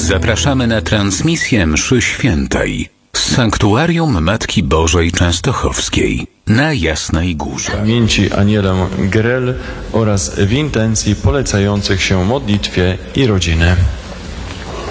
Zapraszamy na transmisję mszy świętej z Sanktuarium Matki Bożej Częstochowskiej na Jasnej Górze. Pamięci Anielę Grel oraz w intencji polecających się modlitwie i rodziny.